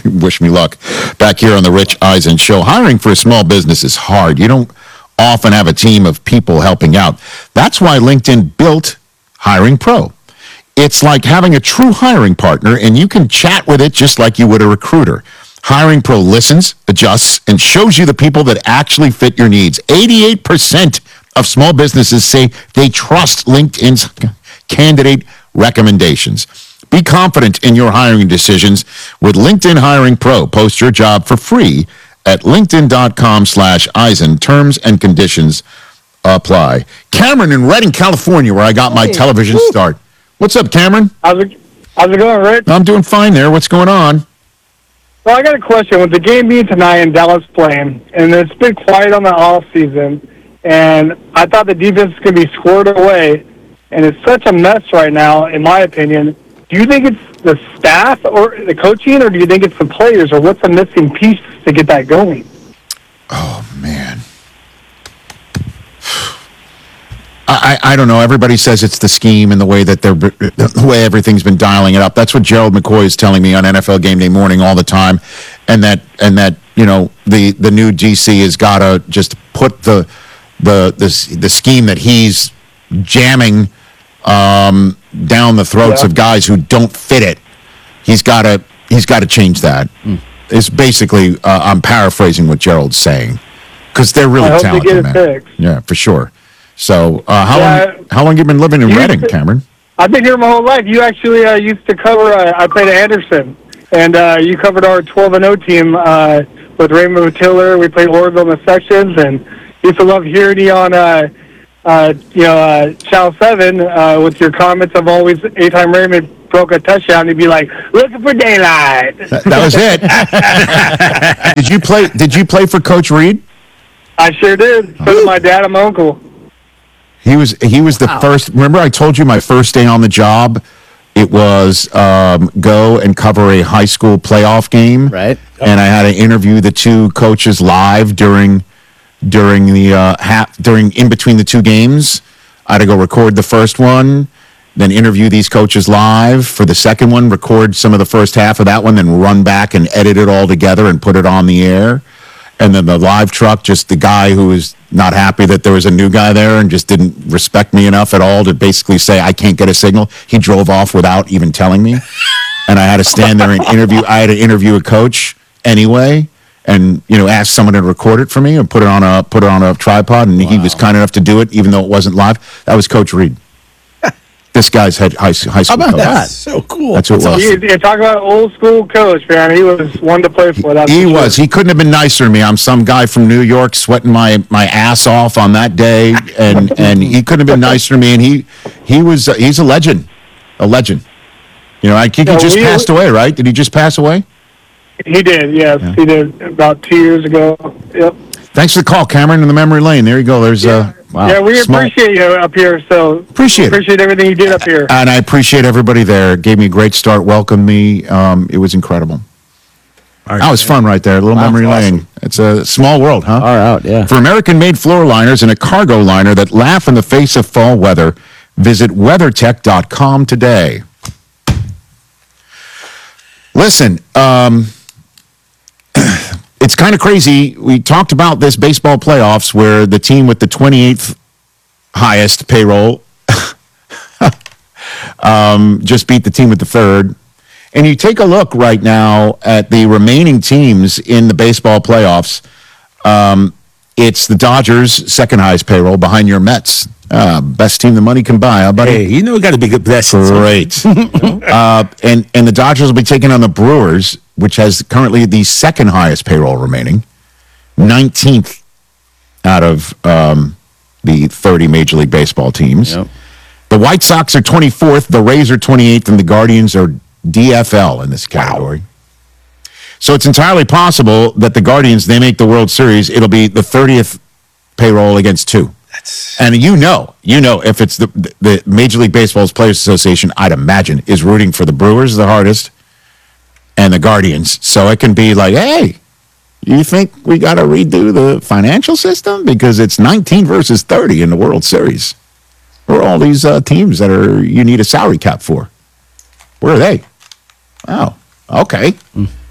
wish me luck back here on the Rich Eisen Show. Hiring for a small business is hard. You don't often have a team of people helping out. That's why LinkedIn built Hiring Pro. It's like having a true hiring partner, and you can chat with it just like you would a recruiter. Hiring Pro listens, adjusts, and shows you the people that actually fit your needs. 88% of small businesses say they trust LinkedIn's candidate recommendations. Be confident in your hiring decisions with LinkedIn Hiring Pro. Post your job for free at linkedin.com/Eisen. Terms and conditions apply. Cameron in Redding, California, where I got my television start. What's up, Cameron? How's it going, Rich? I'm doing fine there. What's going on? Well, I got a question. With the game being tonight and Dallas playing, and it's been quiet on the off season, and I thought the defense could be squared away, and it's such a mess right now, in my opinion. Do you think it's the staff or the coaching, or do you think it's the players, or what's the missing piece to get that going? Oh, man. I don't know. Everybody says it's the scheme and the way that the way everything's been dialing it up. That's what Gerald McCoy is telling me on NFL Game Day Morning all the time, and that you know the new DC has got to just put the scheme that he's jamming down the throats of guys who don't fit it. He's got to change that. It's basically I'm paraphrasing what Gerald's saying because they're really talented, man. Fixed. Yeah, for sure. So, how long have you been living in Redding, Cameron? I've been here my whole life. You actually used to cover. I played at Anderson, and you covered our 12-0 team with Raymond Tiller. We played Orville in the sections, and used to love hearing you on Channel 7 with your comments of always anytime Raymond broke a touchdown, he'd be like, "Looking for daylight." That was it. Did you play for Coach Reed? I sure did. So did my dad and my uncle. He was the first. Remember, I told you my first day on the job. It was go and cover a high school playoff game, right? And I had to interview the two coaches live during in between the two games. I had to go record the first one, then interview these coaches live for the second one, record some of the first half of that one, then run back and edit it all together and put it on the air. And then the live truck, just the guy who was not happy that there was a new guy there and just didn't respect me enough at all to basically say, I can't get a signal. He drove off without even telling me. And I had to stand there and interview. I had to interview a coach anyway and, ask someone to record it for me and put it on a tripod. And he was kind enough to do it, even though it wasn't live. That was Coach Reed. This guy's high school coach. How about that? So cool. That's what it was. You talk about old school coach, man. He was one to play for. He was. He couldn't have been nicer to me. I'm some guy from New York sweating my ass off on that day, and he couldn't have been nicer to me. And he's a legend, a legend. He just passed away, right? Did he just pass away? He did. Yes, he did about 2 years ago. Yep. Thanks for the call, Cameron, in the memory lane. There you go. There's wow. Yeah, we appreciate you up here. So appreciate everything you did up here. And I appreciate everybody there. It gave me a great start. Welcomed me. It was incredible. That was fun right there. A little memory lane. It's a small world, huh? Far out, yeah. For American-made floor liners and a cargo liner that laugh in the face of fall weather, visit WeatherTech.com today. Listen, it's kind of crazy. We talked about this baseball playoffs where the team with the 28th highest payroll just beat the team with the third. And you take a look right now at the remaining teams in the baseball playoffs. It's the Dodgers' second highest payroll behind your Mets. Best team the money can buy, huh, buddy? Hey, got to be good. Great. And the Dodgers will be taking on the Brewers, which has currently the second highest payroll remaining, 19th out of the 30 Major League Baseball teams. Yep. The White Sox are 24th, the Rays are 28th, and the Guardians are DFL in this category. Wow. So it's entirely possible that the Guardians, they make the World Series, it'll be the 30th payroll against two. And you know, if it's the Major League Baseball's Players Association, I'd imagine, is rooting for the Brewers the hardest and the Guardians. So it can be like, hey, you think we got to redo the financial system? Because it's 19 versus 30 in the World Series. Where are all these teams that you need a salary cap for? Where are they? Oh, okay.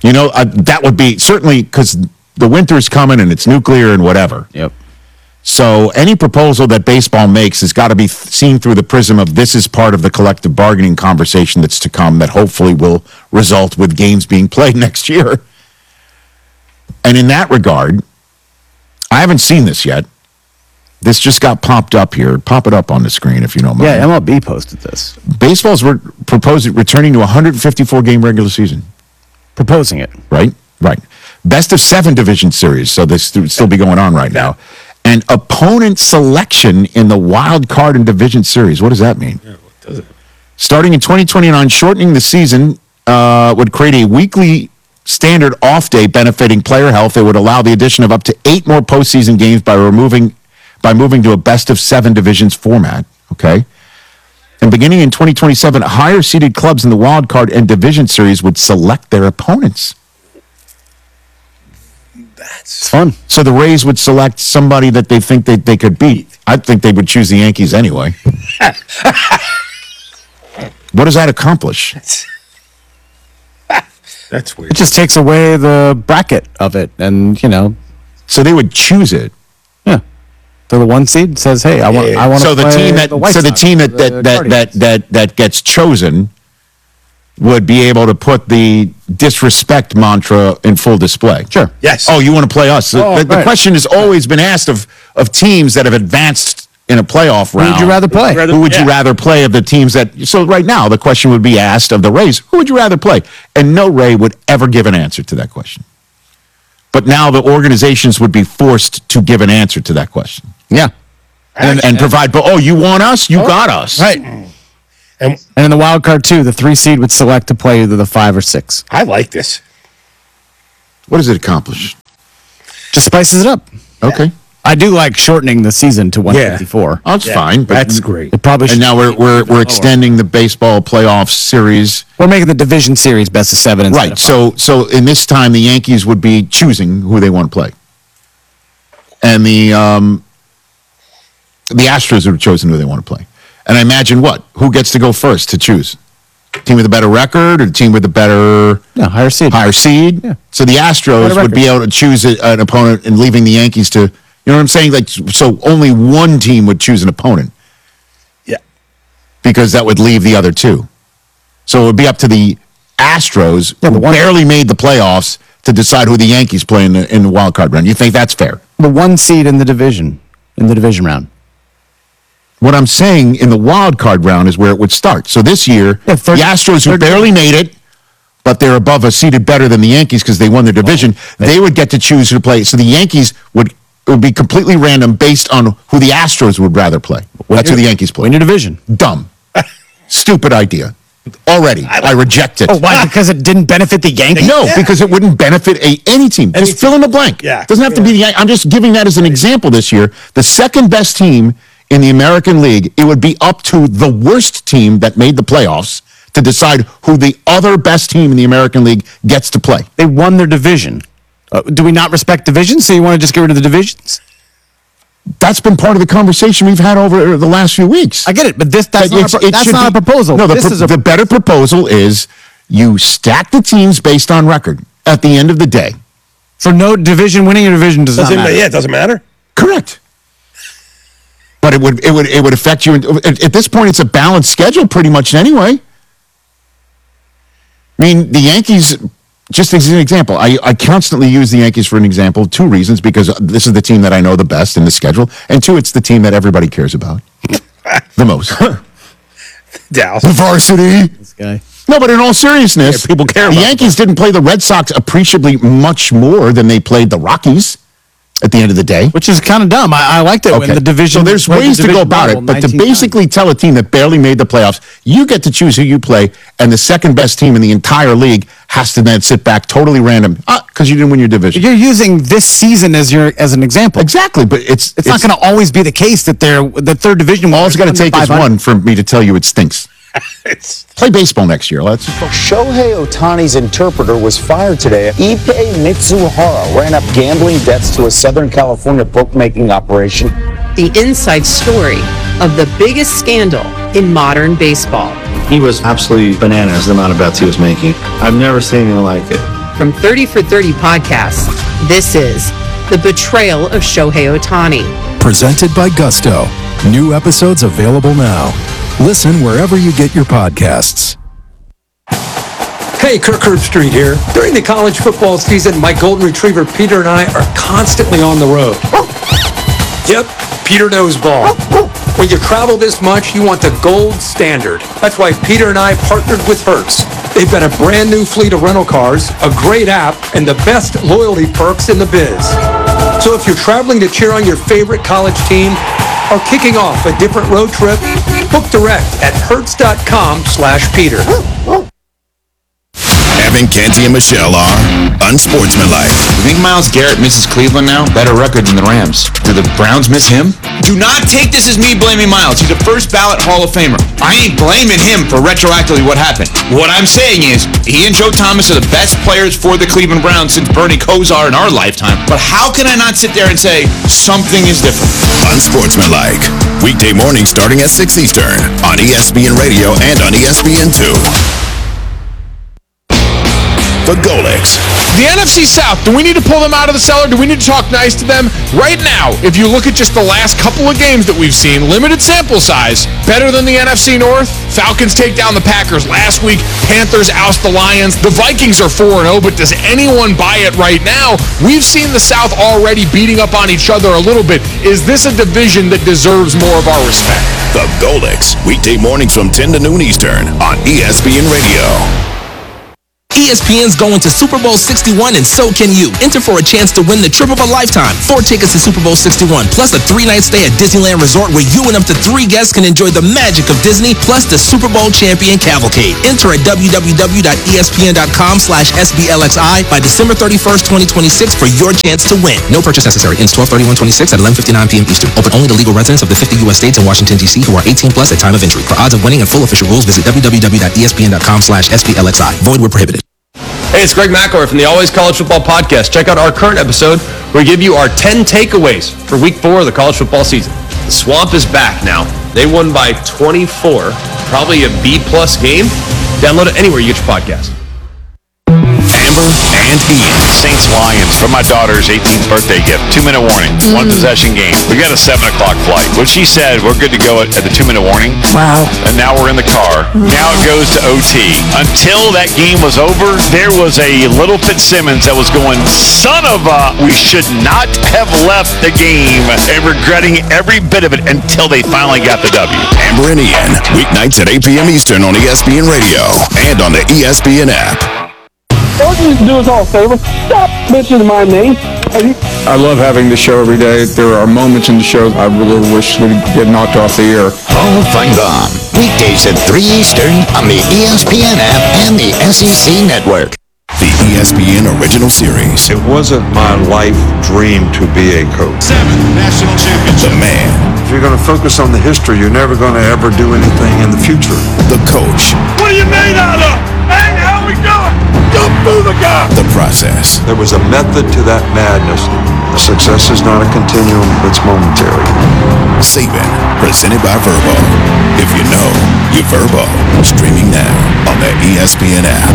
That would be certainly because the winter's coming and it's nuclear and whatever. Yep. So any proposal that baseball makes has got to be seen through the prism of this is part of the collective bargaining conversation that's to come that hopefully will result with games being played next year. And in that regard, I haven't seen this yet. This just got popped up here. Pop it up on the screen if you don't mind. Yeah, MLB posted this. Baseball's proposing returning to a 154-game regular season. Proposing it. Right. Best of 7 division series, so this would still be going on right now. And opponent selection in the wild card and division series. What does that mean? Yeah, what does it? Starting in 2029, shortening the season would create a weekly standard off day benefiting player health. It would allow the addition of up to 8 more postseason games by moving to a best of 7 divisions format. Okay. And beginning in 2027, higher seeded clubs in the wild card and division series would select their opponents. That's fun. So the Rays would select somebody that they think they could beat. I think they would choose the Yankees anyway. What does that accomplish? That's weird. It just takes away the bracket of it, and So they would choose it. yeah. So the 1 seed says, "Hey, I want to So the play team that the White so the Sox team or that the Guardians." that gets chosen would be able to put the disrespect mantra in full display. Sure. Yes. Oh, you want to play us? The right. question has always been asked of teams that have advanced in a playoff round. Who would you rather play? Who would you rather play of the teams that? So right now, the question would be asked of the Rays: who would you rather play? And no Ray would ever give an answer to that question. But now the organizations would be forced to give an answer to that question Yeah. and provide. But you want us? You got us. Right. And And in the wild card too, the 3 seed would select to play either the 5 or 6. I like this. What does it accomplish? Just spices it up. Okay. I do like shortening the season to 154. Oh, it's fine. But That's great. It probably And should. now we're extending the baseball playoff series. We're making the division series best of 7 instead Right. of 5. So in this time, the Yankees would be choosing who they want to play, and the Astros would have chosen who they want to play. And I imagine who gets to go first to choose? Team with a better record or the team with a better higher seed. higher seed? Yeah. So the Astros Better would be able to choose an opponent and leaving the Yankees to, you know what I'm saying? Like, so only one team would choose an opponent Yeah. because that would leave the other 2. So it would be up to the Astros, Yeah, who the one- barely made the playoffs, to decide who the Yankees play in the wild card round. You think that's fair? The 1 seed in the division round. What I'm saying in the wild card round is where it would start. So this year, Yeah, the Astros, who barely made it, but they're above a seeded better than the Yankees because they won their division, they would get to choose who to play. So the Yankees it would be completely random based on who the Astros would rather play. That's who the Yankees play. Win your division. Dumb. Stupid idea. Already. I reject it. Oh, why? Because it didn't benefit the Yankees? No, because it wouldn't benefit any team. Just fill in the blank. Yeah. Doesn't have to be the Yankees. I'm just giving that as an example this year. The second best team in the American League, it would be up to the worst team that made the playoffs to decide who the other best team in the American League gets to play. They won their division. Do we not respect divisions? So you want to just get rid of the divisions? That's been part of the conversation we've had over the last few weeks. I get it, but that's That not, it that's should not be- a proposal. No, This is a the better proposal is you stack the teams based on record at the end of the day. for no division. Winning a division does not Doesn't matter. yeah, it doesn't matter. Correct. But it would affect you. At this point, it's a balanced schedule pretty much anyway. I mean, the Yankees, just as an example, I constantly use the Yankees for an example. 2 reasons: because this is the team that I know the best in the schedule, and 2, it's the team that everybody cares about the most. Dallas. The varsity. This guy. No, but in all seriousness, people care the about Yankees didn't play the Red Sox appreciably much more than they played the Rockies at the end of the day. Which is kind of dumb. I liked it when the division. So there's played the ways to go division about battle it, but to 19 basically tell a team that barely made the playoffs, you get to choose who you play, and the second best team in the entire league has to then sit back totally random because you didn't win your division. You're using this season as an example. Exactly, but it's It's not going to always be the case that the third division. All it's going to take is one for me to tell you it stinks. Play baseball next year. Let's. Shohei Ohtani's interpreter was fired today. Ippei Mitsuhara ran up gambling debts to a Southern California bookmaking operation. The inside story of the biggest scandal in modern baseball. He was absolutely bananas the amount of bets he was making. I've never seen anything like it. From 30 for 30 Podcasts, this is The Betrayal of Shohei Ohtani. Presented by Gusto. New episodes available now. Listen wherever you get your podcasts. Hey, Kirk Herbstreit here. During the college football season, my golden retriever Peter and I are constantly on the road. Yep, Peter knows ball. When you travel this much, you want the gold standard. That's why Peter and I partnered with Hertz. They've got a brand new fleet of rental cars, a great app, and the best loyalty perks in the biz. So if you're traveling to cheer on your favorite college team or kicking off a different road trip, book direct at hertz.com/Peter. Evan, Canty, and Michelle are unsportsmanlike. You think Myles Garrett misses Cleveland now? Better record than the Rams. Do the Browns miss him? Do not take this as me blaming Myles. He's a first ballot Hall of Famer. I ain't blaming him for retroactively what happened. What I'm saying is, he and Joe Thomas are the best players for the Cleveland Browns since Bernie Kosar in our lifetime. But how can I not sit there and say something is different? Unsportsmanlike. Weekday mornings starting at 6 Eastern on ESPN Radio and on ESPN2. The Golics. The NFC South, do we need to pull them out of the cellar? Do we need to talk nice to them? Right now, if you look at just the last couple of games that we've seen, limited sample size, better than the NFC North. Falcons take down the Packers last week. Panthers oust the Lions. The Vikings are 4-0, but does anyone buy it right now? We've seen the South already beating up on each other a little bit. Is this a division that deserves more of our respect? The Golics. Weekday mornings from 10 to noon Eastern on ESPN Radio. ESPN's going to Super Bowl 61 and so can you. Enter for a chance to win the trip of a lifetime. 4 tickets to Super Bowl 61 plus a 3-night stay at Disneyland Resort where you and up to 3 guests can enjoy the magic of Disney plus the Super Bowl champion cavalcade. Enter at www.espn.com/SBLXI by December 31st, 2026 for your chance to win. No purchase necessary. Ends 12/31/26 at 11:59 p.m. Eastern. Open only to legal residents of the 50 U.S. states and Washington, D.C. who are 18 plus at time of entry. For odds of winning and full official rules, visit www.espn.com/SBLXI. Void where prohibited. Hey, it's Greg McElroy from the Always College Football Podcast. Check out our current episode where we give you our 10 takeaways for Week 4 of the college football season. The Swamp is back now. They won by 24. Probably a B-plus game. Download it anywhere you get your podcast. Amber and Ian. Saints-Lions for my daughter's 18th birthday gift. 2-minute warning. 1-possession game. We got a 7 o'clock flight. When she said we're good to go at the 2-minute warning. Wow. And now we're in the car. Now it goes to OT. Until that game was over, there was a little Fitzsimmons that was going, son of a, we should not have left the game, and regretting every bit of it until they finally got the W. Amber and Ian. Weeknights at 8 p.m. Eastern on ESPN Radio and on the ESPN app. Don't you do us all a favor? Stop mentioning my name. I love having the show every day. There are moments in the show I really wish would get knocked off the air. Hall of Fun Gone. Weekdays at 3 Eastern on the ESPN app and the SEC Network. The ESPN original series. It wasn't my life dream to be a coach. 7th national championship. The man. If you're going to focus on the history, you're never going to ever do anything in the future. The coach. What are you made out of? Hey, how we doing? Jump through the gap. The process. There was a method to that madness. Success is not a continuum, it's momentary. Saban, presented by Verbo. If you know, you Verbo. Streaming now on the ESPN app.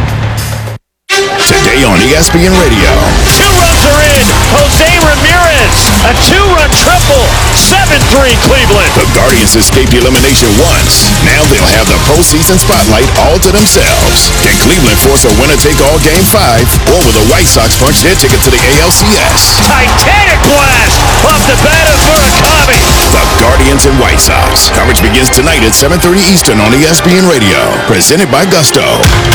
Today on ESPN Radio. 2 runs are in. Jose Ramirez, a 2-run triple. 7-3 Cleveland. The Guardians escaped elimination once. Now they'll have the postseason spotlight all to themselves. Can Cleveland force a winner-take-all Game 5? Or will the White Sox punch their ticket to the ALCS? Titanic blast off the bat of Murakami. The Guardians and White Sox. Coverage begins tonight at 7:30 Eastern on ESPN Radio. Presented by Gusto.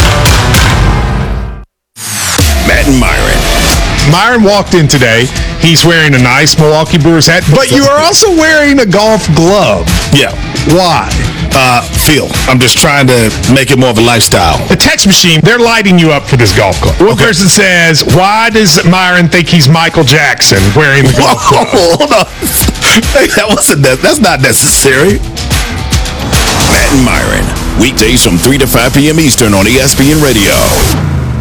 Matt and Myron. Myron walked in today. He's wearing a nice Milwaukee Brewers hat, but you are also wearing a golf glove. Yeah. Why? Feel. I'm just trying to make it more of a lifestyle. The text machine, they're lighting you up for this golf club. One person says, why does Myron think he's Michael Jackson wearing the golf club? Hold on. That's not necessary. Matt and Myron. Weekdays from 3 to 5 p.m. Eastern on ESPN Radio.